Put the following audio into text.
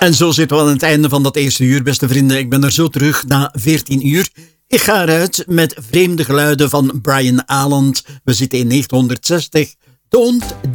En zo zitten we aan het einde van dat eerste uur, beste vrienden. Ik ben er zo terug na 14 uur. Ik ga eruit met Vreemde Geluiden van Brian Aland. We zitten in 1960. Don't